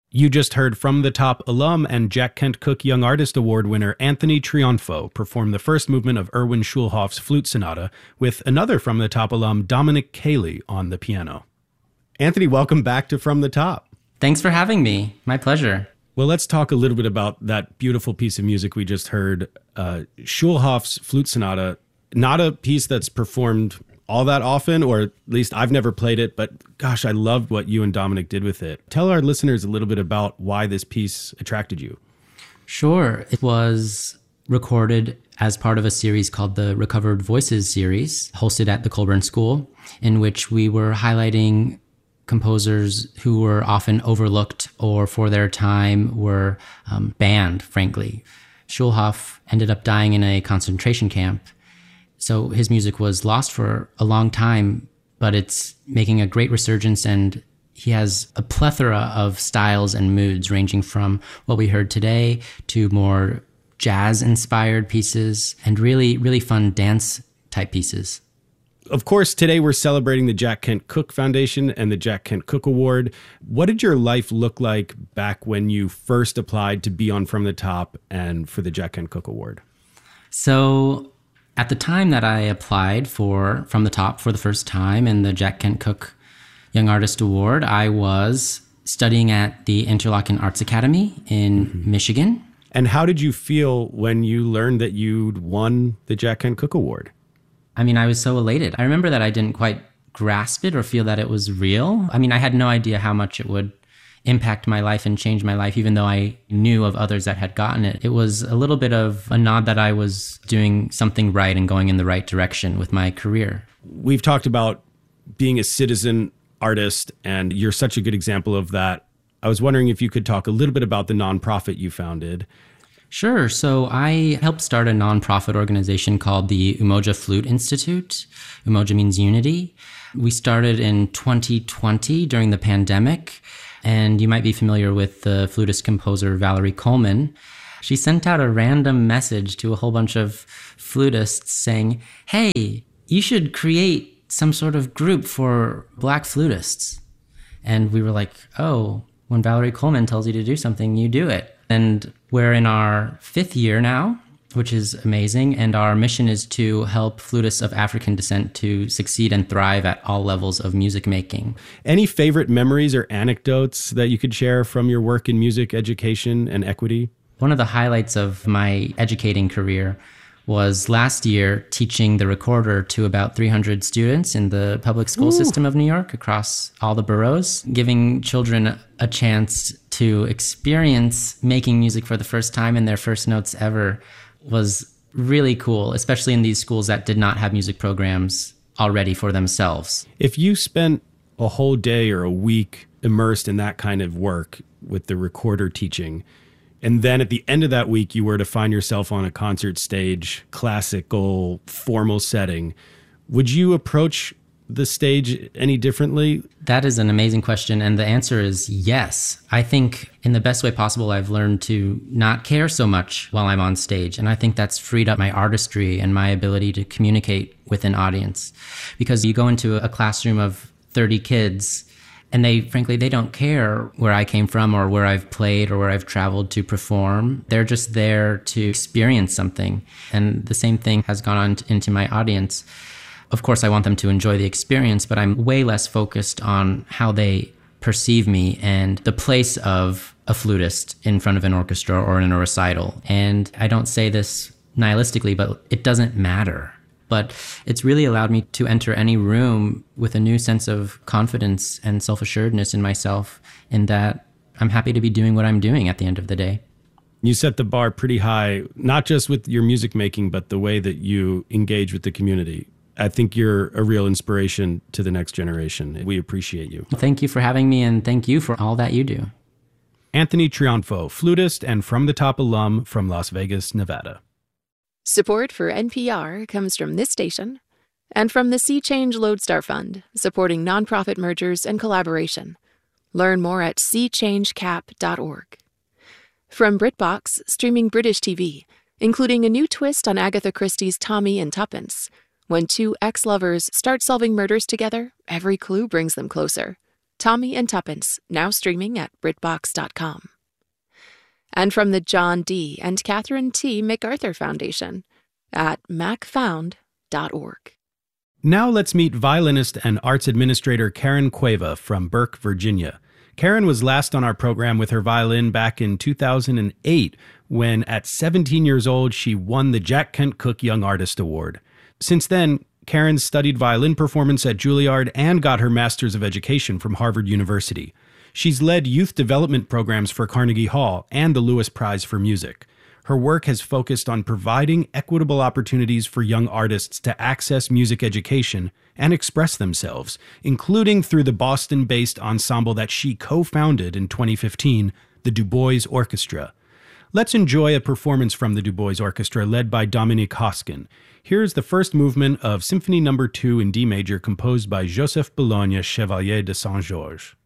You just heard From the Top alum and Jack Kent Cooke Young Artist Award winner Anthony Triunfo perform the first movement of Erwin Schulhoff's Flute Sonata with another From the Top alum, Dominic Cayley, on the piano. Anthony, welcome back to From the Top. Thanks for having me. My pleasure. Well, let's talk a little bit about that beautiful piece of music we just heard, Schulhoff's Flute Sonata. Not a piece that's performed all that often, or at least I've never played it, but gosh, I loved what you and Dominic did with it. Tell our listeners a little bit about why this piece attracted you. Sure. It was recorded as part of a series called the Recovered Voices series, hosted at the Colburn School, in which we were highlighting composers who were often overlooked or for their time were banned, frankly. Schulhoff ended up dying in a concentration camp. So his music was lost for a long time, but it's making a great resurgence, and he has a plethora of styles and moods ranging from what we heard today to more jazz-inspired pieces and really, really fun dance-type pieces. Of course, today we're celebrating the Jack Kent Cooke Foundation and the Jack Kent Cooke Award. What did your life look like back when you first applied to be on From the Top and for the Jack Kent Cooke Award? So at the time that I applied for From the Top for the first time and the Jack Kent Cooke Young Artist Award, I was studying at the Interlochen Arts Academy in Michigan. And how did you feel when you learned that you'd won the Jack Kent Cooke Award? I mean, I was so elated. I remember that I didn't quite grasp it or feel that it was real. I mean, I had no idea how much it would impact my life and change my life, even though I knew of others that had gotten it. It was a little bit of a nod that I was doing something right and going in the right direction with my career. We've talked about being a citizen artist, and you're such a good example of that. I was wondering if you could talk a little bit about the nonprofit you founded. Sure. So I helped start a nonprofit organization called the Umoja Flute Institute. Umoja means unity. We started in 2020 during the pandemic, and you might be familiar with the flutist composer Valerie Coleman. She sent out a random message to a whole bunch of flutists saying, hey, you should create some sort of group for Black flutists. And we were like, oh, when Valerie Coleman tells you to do something, you do it. And we're in our 5th year now, which is amazing. And our mission is to help flutists of African descent to succeed and thrive at all levels of music making. Any favorite memories or anecdotes that you could share from your work in music education and equity? One of the highlights of my educating career was last year teaching the recorder to about 300 students in the public school system of New York across all the boroughs, giving children a chance to experience making music for the first time and their first notes ever was really cool, especially in these schools that did not have music programs already for themselves. If you spent a whole day or a week immersed in that kind of work with the recorder teaching, and then at the end of that week, you were to find yourself on a concert stage, classical, formal setting, would you approach the stage any differently? That is an amazing question, and the answer is yes. I think in the best way possible, I've learned to not care so much while I'm on stage, and I think that's freed up my artistry and my ability to communicate with an audience. Because you go into a classroom of 30 kids, and they don't care where I came from or where I've played or where I've traveled to perform. They're just there to experience something. And the same thing has gone on into my audience. Of course, I want them to enjoy the experience, but I'm way less focused on how they perceive me and the place of a flutist in front of an orchestra or in a recital. And I don't say this nihilistically, but it doesn't matter. But it's really allowed me to enter any room with a new sense of confidence and self-assuredness in myself, in that I'm happy to be doing what I'm doing at the end of the day. You set the bar pretty high, not just with your music making, but the way that you engage with the community. I think you're a real inspiration to the next generation. We appreciate you. Thank you for having me, and thank you for all that you do. Anthony Triunfo, flutist and From the Top alum from Las Vegas, Nevada. Support for NPR comes from this station and from the Sea Change Lodestar Fund, supporting nonprofit mergers and collaboration. Learn more at seachangecap.org. From BritBox, streaming British TV, including a new twist on Agatha Christie's Tommy and Tuppence. When two ex-lovers start solving murders together, every clue brings them closer. Tommy and Tuppence, now streaming at BritBox.com. And from the John D. and Catherine T. MacArthur Foundation at macfound.org. Now let's meet violinist and arts administrator Karen Cueva from Burke, Virginia. Karen was last on our program with her violin back in 2008, when at 17 years old, she won the Jack Kent Cooke Young Artist Award. Since then, Karen studied violin performance at Juilliard and got her Master's of Education from Harvard University. She's led youth development programs for Carnegie Hall and the Lewis Prize for Music. Her work has focused on providing equitable opportunities for young artists to access music education and express themselves, including through the Boston-based ensemble that she co-founded in 2015, the Du Bois Orchestra. Let's enjoy a performance from the Du Bois Orchestra led by Dominique Hoskin. Here's the first movement of Symphony No. 2 in D major composed by Joseph Bologna, Chevalier de Saint-Georges.